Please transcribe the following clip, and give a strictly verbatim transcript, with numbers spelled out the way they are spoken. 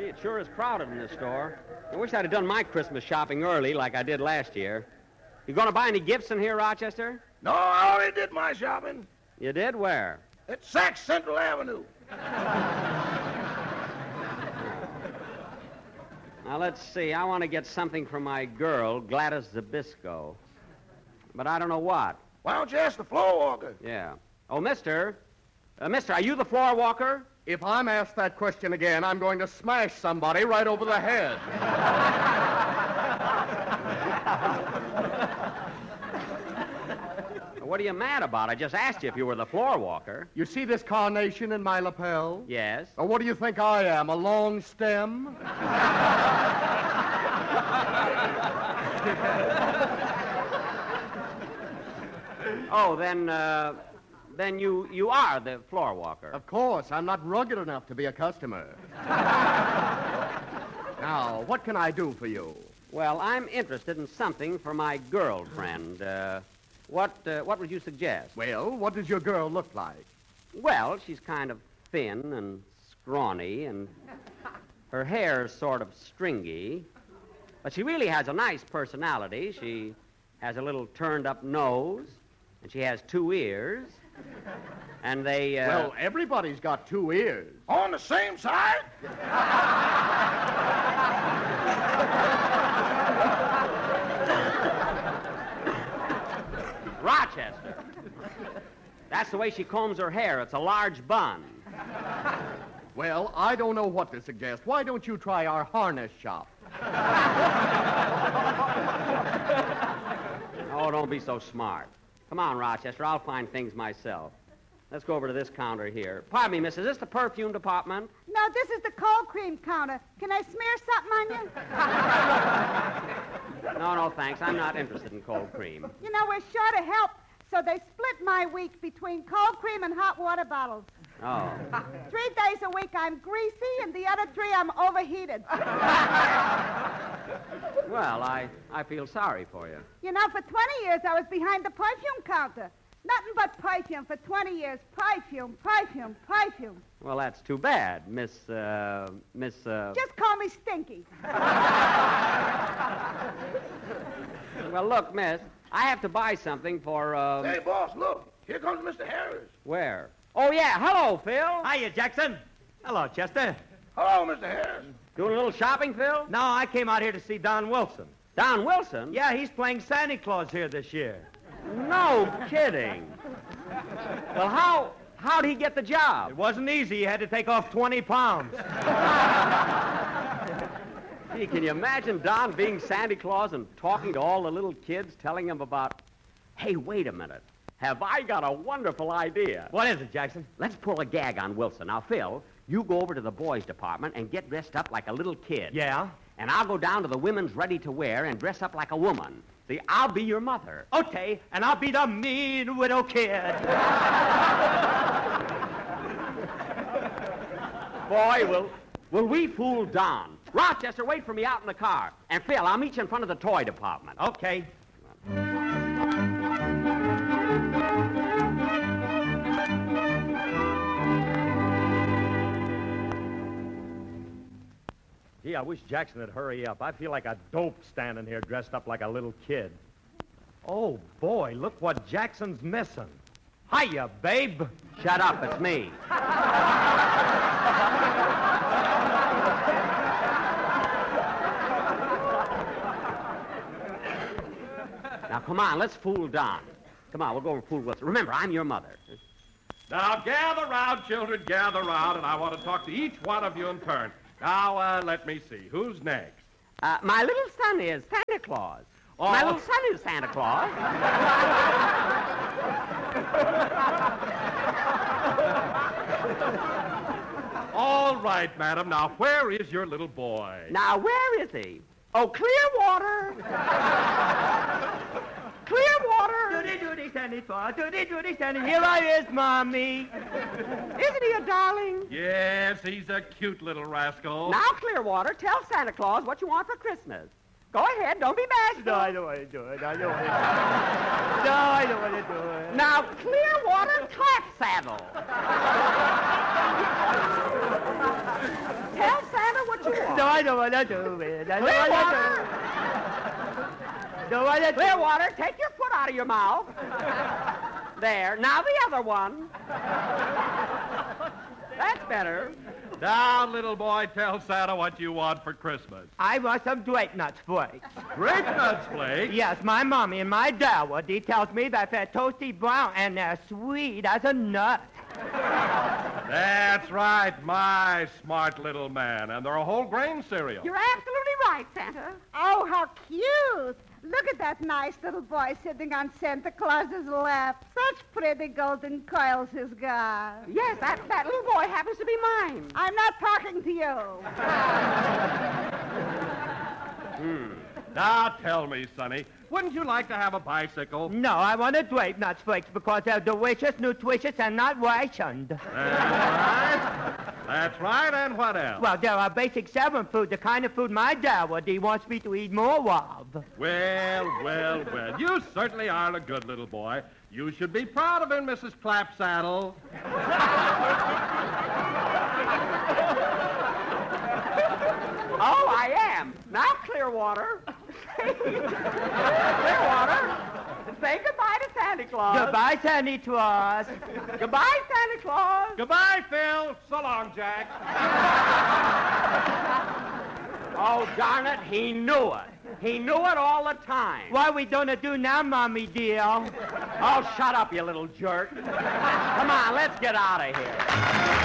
Gee, it sure is crowded in this store. I wish I'd have done my Christmas shopping early like I did last year. You going to buy any gifts in here, Rochester? No, I already did my shopping. You did? Where? At Saks Central Avenue. Now, let's see. I want to get something for my girl, Gladys Zabisco. But I don't know what. Why don't you ask the floor walker? Yeah. Oh, mister. Uh, mister, are you the floor walker? If I'm asked that question again, I'm going to smash somebody right over the head. What are you mad about? I just asked you if you were the floor walker. You see this carnation in my lapel? Yes. Or what do you think I am, a long stem? Oh, then, uh, then you, you are the floor walker. Of course. I'm not rugged enough to be a customer. Now, what can I do for you? Well, I'm interested in something for my girlfriend. Uh, what, uh, what would you suggest? Well, what does your girl look like? Well, she's kind of thin and scrawny, and her hair's sort of stringy. But she really has a nice personality. She has a little turned-up nose, and she has two ears. And they, uh... Well, everybody's got two ears. On the same side? Rochester. That's the way she combs her hair. It's a large bun. Well, I don't know what to suggest. Why don't you try our harness shop? Oh, don't be so smart. Come on, Rochester. I'll find things myself. Let's go over to this counter here. Pardon me, miss. Is this the perfume department? No, this is the cold cream counter. Can I smear something on you? No, no, thanks. I'm not interested in cold cream. You know, we're short of help, so they split my week between cold cream and hot water bottles. Oh. Three days a week I'm greasy, and the other three I'm overheated. Well, I, I feel sorry for you. You know, for twenty years I was behind the perfume counter. Nothing but perfume for twenty years. Perfume, perfume, perfume. Well, that's too bad, Miss, uh, Miss, uh... Just call me Stinky. Well, look, miss, I have to buy something for, uh... Hey, boss, look. Here comes Mister Harris. Where? Oh, yeah. Hello, Phil. Hiya, Jackson. Hello, Chester. Hello, Mister Harris. Doing a little shopping, Phil? No, I came out here to see Don Wilson. Don Wilson? Yeah, he's playing Santa Claus here this year. No kidding. Well, how how'd he get the job? It wasn't easy. He had to take off twenty pounds. Gee, can you imagine Don being Santa Claus and talking to all the little kids, telling them about, hey, wait a minute. Have I got a wonderful idea? What is it, Jackson? Let's pull a gag on Wilson. Now, Phil, you go over to the boys' department and get dressed up like a little kid. Yeah? And I'll go down to the women's ready-to-wear and dress up like a woman. See, I'll be your mother. Okay, and I'll be the mean widow kid. Boy, will, will we fool Don. Rochester, wait for me out in the car. And, Phil, I'll meet you in front of the toy department. Okay. Gee, I wish Jackson would hurry up. I feel like a dope standing here dressed up like a little kid. Oh, boy, look what Jackson's missing. Hiya, babe. Shut up, it's me. Now, come on, let's fool Don. Come on, we'll go and fool Wilson. Remember, I'm your mother. Now, gather round, children, gather round, and I want to talk to each one of you in turn. Now, uh, let me see. Who's next? Uh, my little son is Santa Claus. Oh. My little son is Santa Claus. All right, madam. Now, where is your little boy? Now, where is he? Oh, Clearwater. Clearwater. Doody, doody, Santa Claus. Doody, doody, Santa. Here I is, Mommy. Isn't he a darling? Yes, he's a cute little rascal. Now, Clearwater, tell Santa Claus what you want for Christmas. Go ahead, don't be bashful. No, I don't want to do it. I don't want to do it. No, I don't want to do it. Now, Clearwater clap saddle. Tell Santa what you I don't want to do it. I don't want Clearwater! to do it. Clearwater, take your foot out of your mouth. There. Now the other one. That's better. Now, little boy, tell Santa what you want for Christmas. I want some grape nuts flakes. Grape nuts flakes? Yes, my mommy and my dad, well, he tells me that they're toasty brown and they're sweet as a nut. That's right, my smart little man. And they're a whole grain cereal. You're absolutely right, Santa. Oh, how cute. Look at that nice little boy sitting on Santa Claus's lap. Such pretty golden coils he's got. Yes, that, that little boy happens to be mine. I'm not talking to you. Hmm. Now, tell me, Sonny, wouldn't you like to have a bicycle? No, I want a grape nuts flakes because they're delicious, nutritious, and not rationed. That's right. That's right, and what else? Well, there are basic seven food, the kind of food my dad would. He wants me to eat more of. Well, well, well. You certainly are a good little boy. You should be proud of him, Missus Clapsaddle. Oh, I am. Now, Clearwater. Clearwater, say goodbye to Santa Claus. Goodbye, Santa Claus. Goodbye, Santa Claus. Goodbye, Phil. So long, Jack. Oh, darn it, he knew it. He knew it all the time. What are we gonna do now, Mommy dear? Oh, shut up, you little jerk. Come on, let's get out of here.